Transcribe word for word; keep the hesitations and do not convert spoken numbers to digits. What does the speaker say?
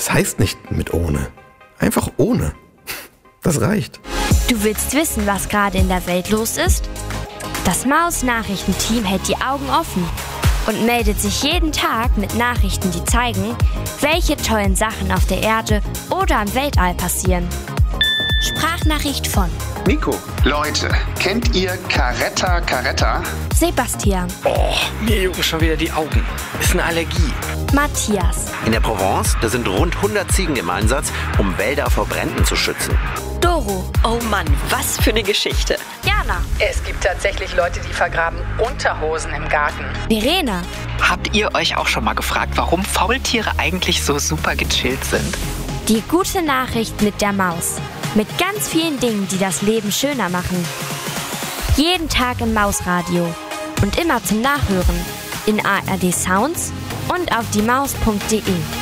Das heißt nicht mit ohne. Einfach ohne. Das reicht. Du willst wissen, was gerade in der Welt los ist? Das Maus-Nachrichtenteam hält die Augen offen und meldet sich jeden Tag mit Nachrichten, die zeigen, welche tollen Sachen auf der Erde oder im Weltall passieren. Sprachnachricht von Nico. Leute, kennt ihr Caretta Caretta? Sebastian. Oh, mir jucken schon wieder die Augen. Ist eine Allergie. Matthias. In der Provence, da sind rund hundert Ziegen im Einsatz, um Wälder vor Bränden zu schützen. Doro. Oh Mann, was für eine Geschichte. Jana. Es gibt tatsächlich Leute, die vergraben Unterhosen im Garten. Verena. Habt ihr euch auch schon mal gefragt, warum Faultiere eigentlich so super gechillt sind? Die gute Nachricht mit der Maus. Mit ganz vielen Dingen, die das Leben schöner machen. Jeden Tag im Mausradio. Und immer zum Nachhören. In A R D Sounds und auf die maus punkt de.